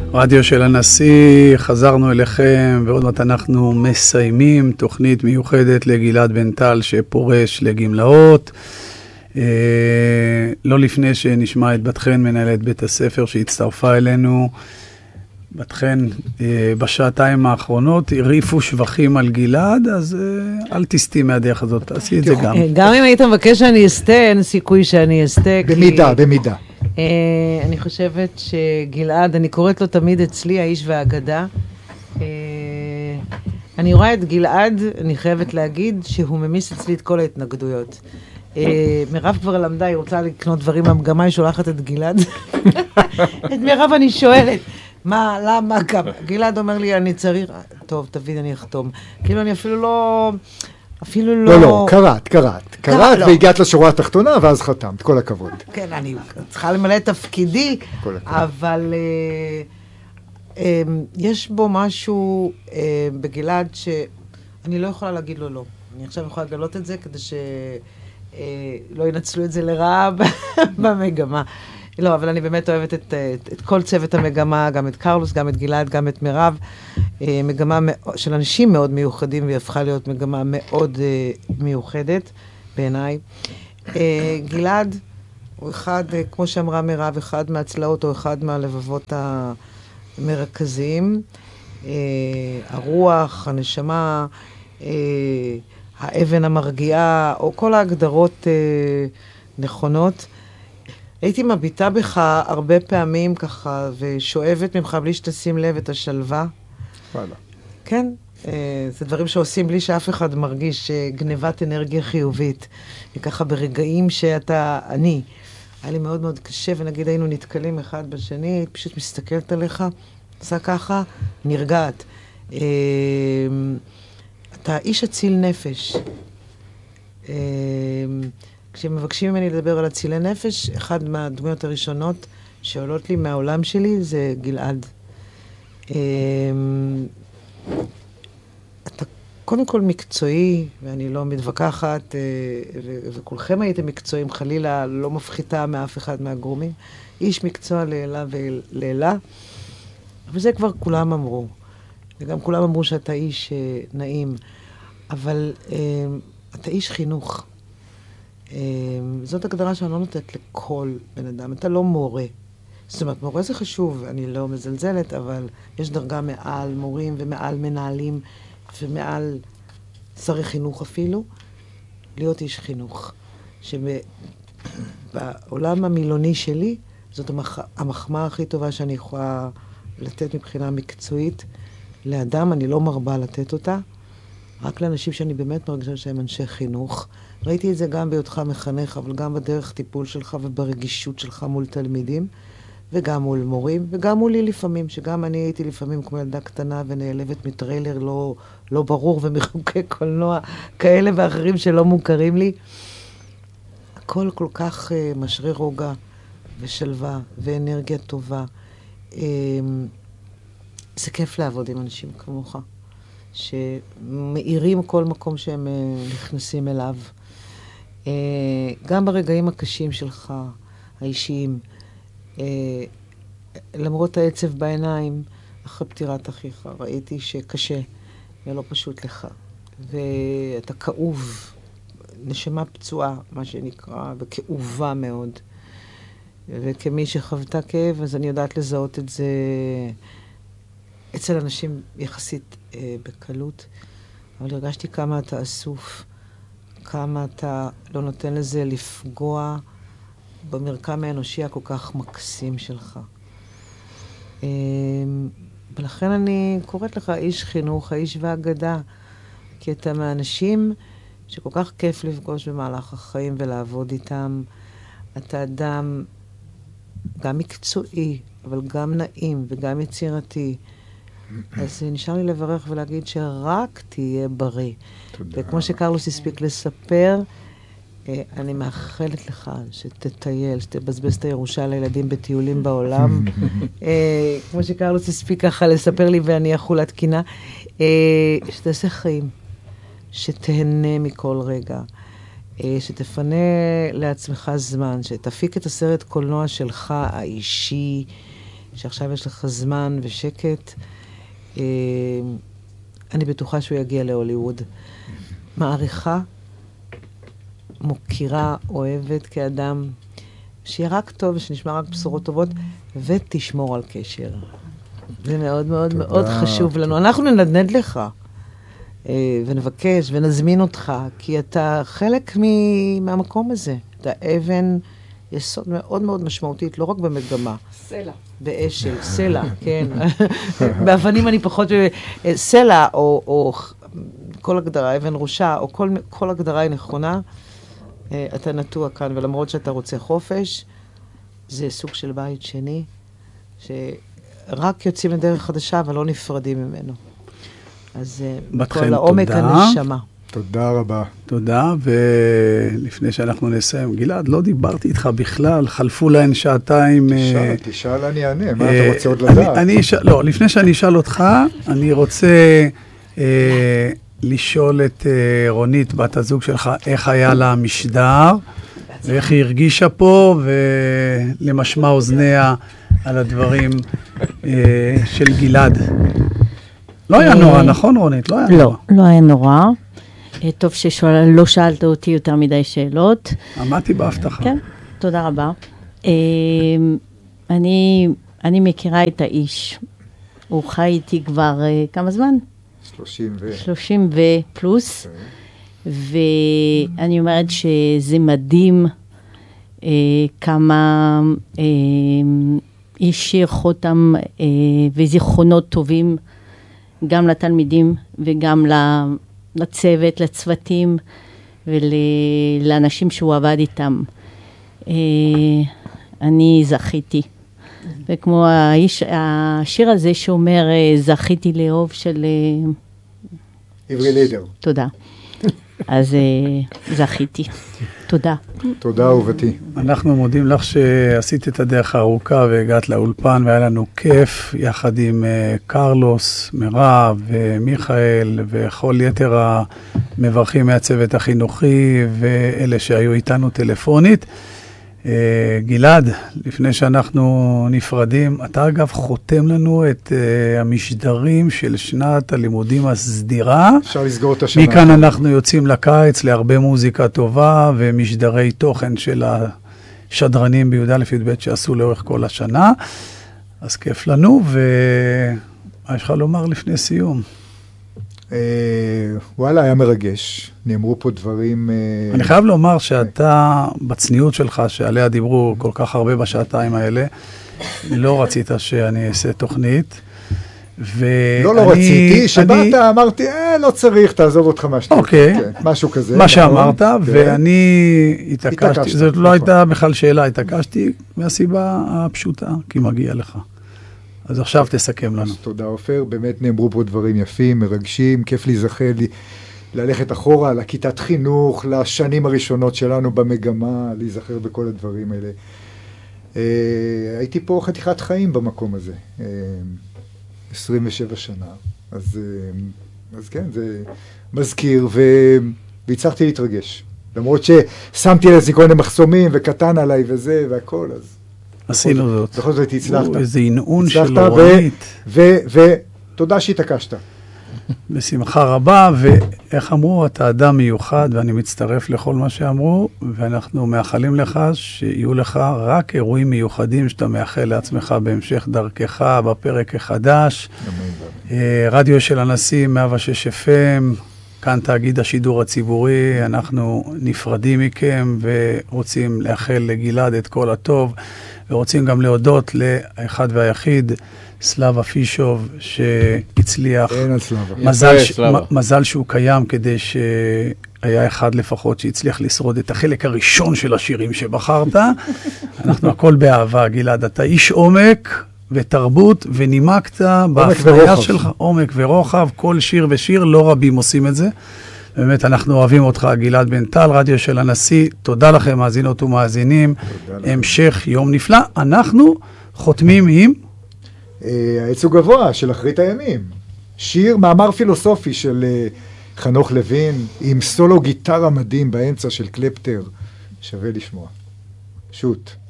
רדיו של הנשיא, חזרנו אליכם, ועוד מעט אנחנו מסיימים תוכנית מיוחדת לגלעד בן טל שפורש לגמלאות. לא לפני שנשמע את בת חן, מנהלת בית הספר שהצטרפה אלינו. בת חן, בשעתיים האחרונות הרעיפו שבחים על גלעד, אז אל תסתי מהדרך הזאת, תעשי את זה גם. גם אם היית מבקש שאני אסתה, אין סיכוי שאני אסתה. במידה. אני חושבת שגלעד, אני קוראת לו תמיד אצלי, האיש והאגדה. אני רואה את גלעד, אני חייבת להגיד שהוא ממיס אצלי את כל ההתנגדויות. מירב כבר למדה, היא רוצה לקנות דברים מהמגמה, היא שולחת את גלעד. את מירב אני שואלת, מה, למה, כמה? גלעד אומר לי, אני צריך, טוב, תבין, אני אחתום. כאילו, אני אפילו לא... לא, קראת והגעת לשורה התחתונה, ואז חתמת, כל הכבוד. כן, אני צריכה למלא את תפקידי, אבל יש בו משהו בגלעד שאני לא יכולה להגיד לו לא. אני עכשיו יכולה לגלות את זה כדי שלא ינצלו את זה לרעה במגמה. לא, אבל אני באמת אוהבת את כל צוות המגמה, גם את קרלוס, גם את גלעד, גם את מירב. מגמה של אנשים מאוד מיוחדים, והיא הפכה להיות מגמה מאוד מיוחדת בעיניי. גלעד הוא אחד, כמו שאמרה מירב, אחד מהצלעות או אחד מהלבבות המרכזיים. הרוח, הנשמה, האבן המרגיעה, או כל ההגדרות נכונות. הייתי מביטה בך הרבה פעמים ככה, ושואבת ממך בלי שתשים לב את השלווה. וואלה. כן, זה דברים שעושים בלי שאף אחד מרגיש גנבת אנרגיה חיובית. וככה ברגעים שאתה, היה לי מאוד מאוד קשה, ונגיד היינו נתקלים אחד בשני, פשוט מסתכלת עליך, עושה ככה, נרגעת. אתה איש אציל נפש. כשמבקשים ממני לדבר על אצילי נפש, אחד מהדמויות הראשונות שעולות לי מהעולם שלי זה גלעד. אתה קודם כל מקצועי, ואני לא מתווכחת, וכולכם הייתם מקצועיים, חלילה לא מפחיתה מאף אחד מהגורמים. איש מקצוע לעילה ולעילה, אבל זה כבר כולם אמרו. וגם כולם אמרו שאתה איש נעים, אבל אתה איש חינוך. זאת הגדרה שאני לא נותנת לכל בן אדם. אתה לא מורה. זאת אומרת, מורה זה חשוב, אני לא מזלזלת, אבל יש דרגה מעל מורים ומעל מנהלים ומעל שרי חינוך אפילו, להיות איש חינוך. שבעולם המילוני שלי, זאת המחמאה הכי טובה שאני יכולה לתת מבחינה מקצועית לאדם, אני לא מרבה לתת אותה, רק לאנשים שאני באמת מרגישה שהם אנשי חינוך. ראיתי את זה גם בהיותך מחנך, אבל גם בדרך טיפול שלך וברגישות שלך מול תלמידים, וגם מול מורים, וגם מולי לפעמים, שגם אני הייתי לפעמים כמו ילדה קטנה ונעלבת מטריילר לא ברור ומחוקי קולנוע כאלה ואחרים שלא מוכרים לי. הכל כל כך משרה רוגע ושלווה ואנרגיה טובה. זה כיף לעבוד עם אנשים כמוך, שמאירים כל מקום שהם נכנסים אליו. גם ברגעים הקשים שלך, האישיים, למרות העצב בעיניים, אחרי פטירת אחיך, ראיתי שקשה ולא פשוט לך. ואתה כאוב, נשמה פצועה, מה שנקרא, וכאובה מאוד. וכמי שחוותה כאב, אז אני יודעת לזהות את זה אצל אנשים יחסית בקלות. אבל הרגשתי כמה אתה אסוף, כמה אתה לא נותן לזה לפגוע במרקם האנושי הכל כך מקסים שלך. ולכן אני קוראת לך איש חינוך, האיש והאגדה, כי אתה מהאנשים שכל כך כיף לפגוש במהלך החיים ולעבוד איתם. אתה אדם גם מקצועי, אבל גם נעים וגם יצירתי. אז נשאר לי לברך ולהגיד שרק תהיה בריא. תודה. וכמו שקרלוס הספיק לספר, אני מאחלת לך שתטייל, שתבזבז את הירושה לילדים בטיולים בעולם. כמו שקרלוס הספיק ככה לספר לי ואני יכול להתקינה, שתעשה חיים, שתהנה מכל רגע, שתפנה לעצמך זמן, שתפיק את הסרט קולנוע שלך האישי, שעכשיו יש לך זמן ושקט. אני בטוחה שהוא יגיע להוליווד. מעריכה, מוקירה, אוהבת כאדם, שיהיה רק טוב ושנשמע רק בשורות טובות, ותשמור על קשר. זה מאוד מאוד מאוד חשוב לנו. אנחנו ננדנד לך, ונבקש ונזמין אותך, כי אתה חלק מהמקום הזה. אתה אבן יסוד מאוד מאוד משמעותית, לא רק במגמה. סלע. באשל, סלע, כן. באבנים אני פחות... סלע, או כל הגדרה, אבן ראשה, או כל הגדרה היא נכונה. אתה נטוע כאן, ולמרות שאתה רוצה חופש, זה סוג של בית שני, שרק יוצאים לדרך חדשה, אבל לא נפרדים ממנו. אז בכל העומק הנשמה. תודה רבה. תודה, ולפני שאנחנו נסיים, גלעד, לא דיברתי איתך בכלל, חלפו להן שעתיים. תשאל, אני אענה, מה אתה רוצה עוד לדעת? לא, לפני שאני אשאל אותך, אני רוצה לשאול את רונית, בת הזוג שלך, איך היה לה משדר, ואיך היא הרגישה פה, ולמשמע אוזניה על הדברים של גלעד. לא היה נורא, נכון רונית? לא היה נורא. לא היה נורא. טוב שלא שאלת אותי יותר מדי שאלות. עמדתי בהבטחה. כן, תודה רבה. אני מכירה את האיש. הוא חי איתי כבר כמה זמן? 30 ופלוס. ואני אומרת שזה מדהים כמה השאיר חותם וזיכרונות טובים גם לתלמידים וגם לצוות, לצוותים ולאנשים שהוא עבד איתם. אני זכיתי. וכמו השיר הזה שאומר, זכיתי לאהוב של... עברי לידר. תודה. אז זכיתי. תודה. תודה אהובתי. אנחנו מודים לך שעשית את הדרך הארוכה והגעת לאולפן, והיה לנו כיף יחד עם קרלוס, מירב ומיכאל וכל יתר המברכים מהצוות החינוכי ואלה שהיו איתנו טלפונית. גלעד, לפני שאנחנו נפרדים, אתה אגב חותם לנו את המשדרים של שנת הלימודים הסדירה. אפשר לסגור את השנה. מכאן אנחנו יוצאים לקיץ להרבה מוזיקה טובה ומשדרי תוכן של השדרנים בי"א י"ב שעשו לאורך כל השנה. אז כיף לנו, ומה יש לך לומר לפני סיום? וואלה, היה מרגש. נאמרו פה דברים... אני חייב לומר שאתה, בצניעות שלך, שעליה דיברו כל כך הרבה בשעתיים האלה, לא רצית שאני אעשה תוכנית. לא רציתי, שבאת, אמרתי, לא צריך, תעזוב אותך מהשתות. אוקיי. משהו כזה. מה שאמרת, ואני התעקשתי, זאת לא הייתה בכלל שאלה, התעקשתי מהסיבה הפשוטה, כי מגיע לך. אז עכשיו תסכם לנו. תודה עופר, באמת נאמרו פה דברים יפים, מרגשים, כיף להיזכר ללכת אחורה, לכיתת חינוך, לשנים הראשונות שלנו במגמה, להיזכר בכל הדברים האלה. הייתי פה חתיכת חיים במקום הזה, 27 שנה, אז כן, זה מזכיר, והצלחתי להתרגש. למרות ששמתי לעצמי כל מיני מחסומים, וקטן עליי וזה, והכל, אז... עשינו זאת. בכל זאת הצלחת. איזה עינעון של רונית. ותודה שהתעקשת. בשמחה רבה, ואיך אמרו, אתה אדם מיוחד, ואני מצטרף לכל מה שאמרו, ואנחנו מאחלים לך שיהיו לך רק אירועים מיוחדים שאתה מאחל לעצמך בהמשך דרכך, בפרק החדש. רדיו של הנשיא, 106 FM, כאן תאגיד השידור הציבורי, אנחנו נפרדים מכם ורוצים לאחל לגלעד את כל הטוב, ורוצים גם להודות לאחד והיחיד, סלאבה פישוב, שהצליח. אין על סלאבה. מזל שהוא קיים כדי שהיה אחד לפחות שהצליח לשרוד את החלק הראשון של השירים שבחרת. אנחנו הכל באהבה, גלעד. אתה איש עומק ותרבות, ונימקת בהפניה שלך עומק ורוחב, כל שיר ושיר, לא רבים עושים את זה. באמת אנחנו אוהבים אותך, גלעד בן טל, רדיו של הנשיא. תודה לכם, מאזינות ומאזינים. המשך יום נפלא. אנחנו חותמים עם... הייצוג גבוה של אחרית הימים. שיר, מאמר פילוסופי של חנוך לוין, עם סולו גיטרה מדהים באמצע של קלפטר. שווה לשמוע. שוט.